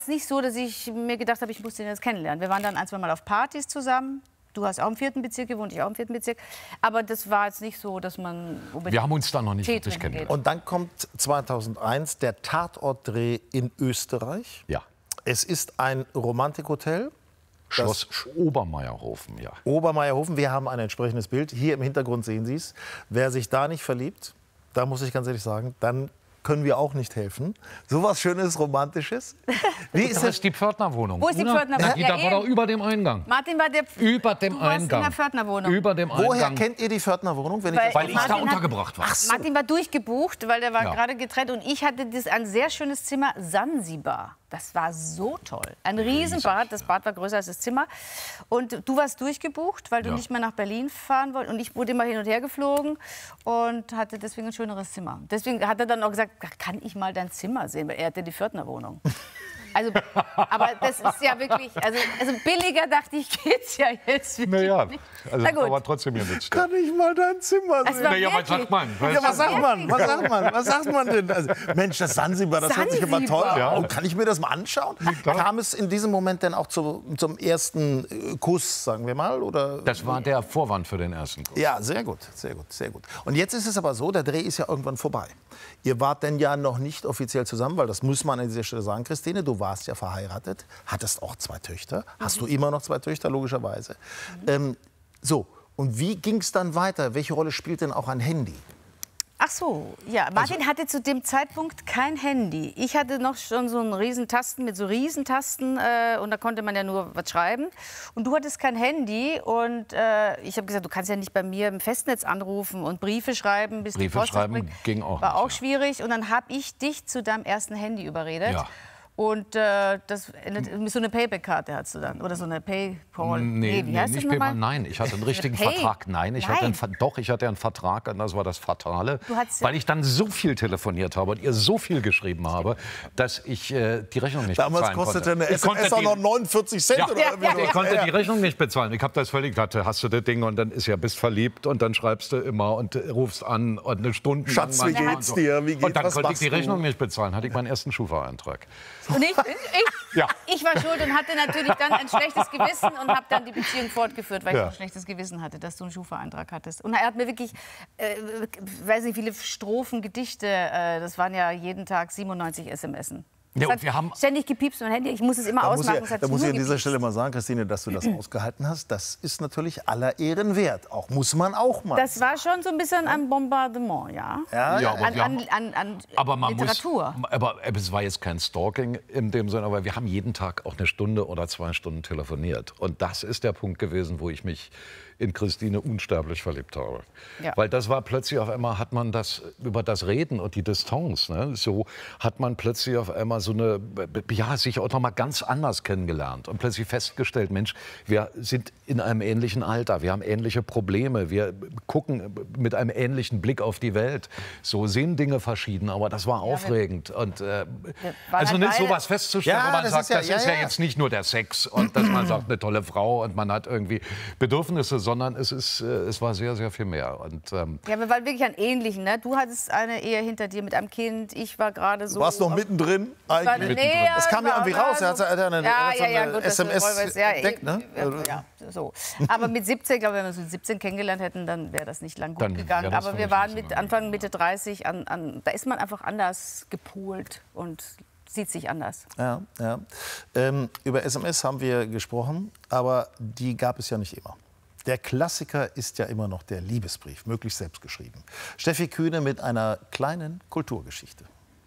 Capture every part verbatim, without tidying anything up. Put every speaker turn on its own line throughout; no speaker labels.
Es ist nicht so, dass ich mir gedacht habe, ich muss den jetzt kennenlernen. Wir waren dann ein, zwei Mal auf Partys zusammen. Du hast auch im vierten Bezirk gewohnt, ich auch im vierten Bezirk. Aber das war jetzt nicht so, dass man unbedingt...
Wir haben uns da noch nicht wirklich kennengelernt.
Und dann kommt zweitausendeins der Tatortdreh in Österreich.
Ja.
Es ist ein Romantikhotel.
Schloss Obermeierhofen, ja.
Obermeierhofen, wir haben ein entsprechendes Bild. Hier im Hintergrund sehen Sie es. Wer sich da nicht verliebt, da muss ich ganz ehrlich sagen, dann können wir auch nicht helfen. So was Schönes, Romantisches. Wie ist
das? Das ist die Pförtnerwohnung.
Wo ist die Pförtnerwohnung?
Die, ja, da war doch über dem Eingang.
Martin war der...
Über dem
du warst
Eingang.
in der Pförtnerwohnung.
Über dem Eingang.
Woher kennt ihr die Pförtnerwohnung? Wenn
weil
ich
weil ich
Martin
da untergebracht war.
Hat, so. Martin war durchgebucht, weil der war
Ja.
gerade getrennt. Und ich hatte das, ein sehr schönes Zimmer, Sansibar. Das war so toll. Ein Riesenbad. Das Bad war größer als das Zimmer. Und du warst durchgebucht, weil du
Ja.
nicht mehr nach Berlin fahren wolltest. Und ich wurde immer hin und her geflogen und hatte deswegen ein schöneres Zimmer. Deswegen hat er dann auch gesagt, kann ich mal dein Zimmer sehen? Weil er hatte die Pförtnerwohnung. Also, aber das ist ja wirklich, also, also billiger dachte ich, geht's ja jetzt wirklich
Naja,
nicht.
also
Na gut.
aber trotzdem hier nicht.
Kann ich mal dein Zimmer
Das
sehen?
war
Ja, was
wirklich-
sagt man?
Ja, was sagt man? Was sagt man? Was sagt man denn? Also, Mensch, das Sansibar, das hört sich immer
Sansibar.
toll an.
Ja.
Oh, kann ich mir das mal anschauen?
klar.
Kam es in diesem Moment denn auch zu, zum ersten äh, Kuss, sagen wir mal? Oder?
Das war der Vorwand für den ersten Kuss.
Ja, sehr gut, sehr gut, sehr gut. Und jetzt ist es aber so, der Dreh ist ja irgendwann vorbei. Ihr wart denn ja noch nicht offiziell zusammen, weil das muss man an dieser Stelle sagen, Christine, du warst ja verheiratet, hattest auch zwei Töchter, hast du immer noch zwei Töchter, logischerweise. Ähm, so, und wie ging es dann weiter? Welche Rolle spielt denn auch ein Handy?
Ach so, ja. Martin
Also
hatte zu dem Zeitpunkt kein Handy. Ich hatte noch schon so einen Riesentasten mit so Riesentasten äh, und da konnte man ja nur was schreiben. Und du hattest kein Handy und äh, ich habe gesagt, du kannst ja nicht bei mir im Festnetz anrufen und Briefe schreiben. Bis die
Briefe
Post
schreiben
bringt.
ging auch
War
nicht,
auch
ja.
schwierig und dann habe ich dich zu deinem ersten Handy überredet.
Ja.
Und äh, das, so eine Payback-Karte hast du dann oder so eine Paypal.
Nee,
wie
nee,
heißt das
nicht
nochmal?
PayPal, nein, ich hatte einen richtigen
Pay?
Vertrag. Nein, ich
Nein.
hatte einen, Ver- doch, ich hatte einen Vertrag und das war das Fatale,
Du hattest ja-
weil ich dann so viel telefoniert habe und ihr so viel geschrieben habe, dass ich äh, die Rechnung nicht
Damals
bezahlen
kostete
konnte.
eine
Ich konnte
S M S auch
die-
noch neunundvierzig Cent
Ja,
oder
ja,
irgendwie
ja,
sowas.
ich konnte
Ja,
die Rechnung nicht bezahlen. Ich habe das völlig hatte, hast du das Ding und dann ist ja bist verliebt und dann schreibst du immer und äh, rufst an und eine Stunde
Schatz,
lang
wie
manchmal
geht's
und so.
dir? Wie geht's?
Und dann
Was
konnte ich
machst
die
du?
Rechnung nicht bezahlen, hatte ich meinen ersten Schufa-Eintrag.
Und ich, ich,
Ja.
ich war schuld und hatte natürlich dann ein schlechtes Gewissen und habe dann die Beziehung fortgeführt, weil
Ja.
ich ein schlechtes Gewissen hatte, dass du einen Schufa-Eintrag hattest. Und er hat mir wirklich, äh, weiß nicht, viele Strophen, Gedichte, äh, das waren ja jeden Tag siebenundneunzig S M S.
Ja,
Es
und
hat
wir haben-
ständig gepiepst mein Handy. Ich muss es immer
Da muss,
ausmachen.
ich,
es hat
da muss ich
nur
an dieser
gepiepst.
Stelle mal sagen, Christine, dass du das ausgehalten hast. Das ist natürlich aller Ehren wert. Auch muss man auch mal.
Das war schon so ein bisschen ein Bombardement, ja.
ja,
Ja,
ja.
aber
An,
wir
an,
haben-
an, an
Aber man
Literatur.
muss, aber es war jetzt kein Stalking in dem Sinne, aber wir haben jeden Tag auch eine Stunde oder zwei Stunden telefoniert. Und das ist der Punkt gewesen, wo ich mich in Christine unsterblich verliebt habe.
Ja.
Weil das war plötzlich auf einmal, hat man das über das Reden und die Distanz, ne, so hat man plötzlich auf einmal so eine, ja, sich auch noch mal ganz anders kennengelernt und plötzlich festgestellt, Mensch, wir sind in einem ähnlichen Alter, wir haben ähnliche Probleme, wir gucken mit einem ähnlichen Blick auf die Welt, so sehen Dinge verschieden, aber das war aufregend und äh,
waren
also
halt
nicht
beide-
sowas festzustellen,
Ja,
wo man
das
sagt,
ist ja-
das
ja,
ist ja
ja.
jetzt nicht nur der Sex und dass man sagt, eine tolle Frau und man hat irgendwie Bedürfnisse, sondern es ist, äh, es war sehr, sehr viel mehr und ähm,
Ja, wir waren wirklich an ähnlichen. Ne? Du hattest eine Ehe hinter dir mit einem Kind. Ich war gerade so.
Du warst noch mittendrin
war,
eigentlich.
nee,
Das kam ja
war-
irgendwie
war
raus. Er hat,
so-
er hat eine,
ja,
er hat so
ja, ja,
eine
gut, das
S M S
Revolver- ja,
entdeckt, ne?
Ja, ja, so. Aber mit siebzehn, glaube ich, wenn wir so siebzehn kennengelernt hätten, dann wäre das nicht lang gut
Dann
gegangen.
wäre das
Aber wir
vielleicht
waren
nicht so
mit
lang
Anfang, Mitte dreißig, an, an, da ist man einfach anders gepolt und sieht sich anders.
Ja, ja. Ähm, über S M S haben wir gesprochen, aber die gab es ja nicht immer. Der Klassiker ist ja immer noch der Liebesbrief, möglichst selbst geschrieben. Steffi Kühne mit einer kleinen Kulturgeschichte.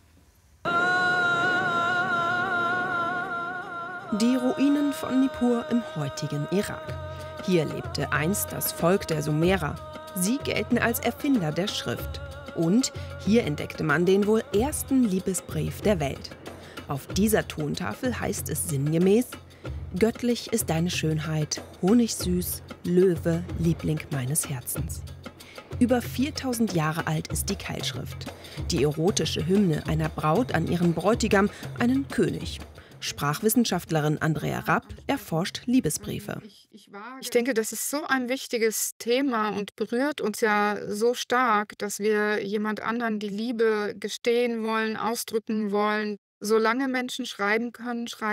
Die Ruinen von Nippur im heutigen Irak. Hier lebte einst das Volk der Sumerer. Sie gelten als Erfinder der Schrift. Und hier entdeckte man den wohl ersten Liebesbrief der Welt. Auf dieser Tontafel heißt es sinngemäß: Göttlich ist deine Schönheit, honigsüß, Löwe, Liebling meines Herzens. Über viertausend Jahre alt ist die Keilschrift. Die erotische Hymne einer Braut an ihren Bräutigam, einen König. Sprachwissenschaftlerin Andrea Rapp erforscht Liebesbriefe.
Ich denke, das ist so ein wichtiges Thema und berührt uns ja so stark, dass wir jemand anderen die Liebe gestehen wollen, ausdrücken wollen. solange Menschen schreiben können, schreiben